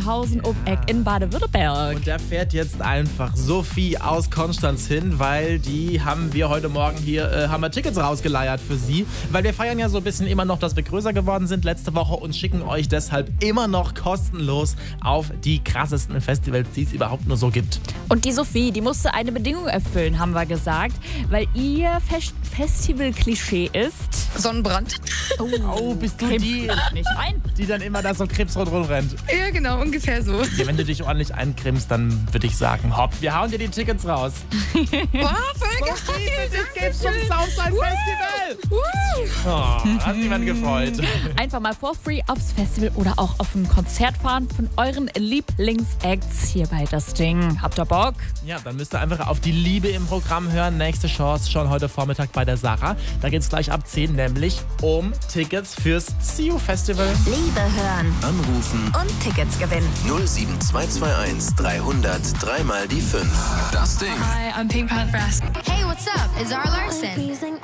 Oberhausen um Eck in Baden-Württemberg. Und da fährt jetzt einfach Sophie aus Konstanz hin, weil die haben wir heute Morgen hier, haben wir Tickets rausgeleiert für sie. Weil wir feiern ja so ein bisschen immer noch, dass wir größer geworden sind letzte Woche und schicken euch deshalb immer noch kostenlos auf die krassesten Festivals, die es überhaupt nur so gibt. Und die Sophie, die musste eine Bedingung erfüllen, haben wir gesagt, weil ihr Festival-Klischee ist... Sonnenbrand. Oh, bist du die, nicht rein. die dann immer da so krebsrot rumrennt? Ja, genau, ungefähr so. Ja, wenn du dich ordentlich eincremst, dann würde ich sagen, hopp, wir hauen dir die Tickets raus. Wow, voll geil. Sophie, geht's zum Southside Festival. Oh, hat niemand gefreut. Einfach mal for free aufs Festival oder auch auf ein Konzert fahren von euren Lieblingsacts hier bei Das Ding. Habt ihr Bock? Ja, dann müsst ihr einfach auf die Liebe im Programm hören. Nächste Chance schon heute Vormittag bei der Sarah. Da geht's gleich ab 10, nämlich um Tickets fürs See You Festival. Liebe hören, Anrufen und Tickets gewinnen. 07221 300 3 mal die 5. Das Ding. Hi, I'm Pink Panther. Hey, what's up? It's Zara Larsson.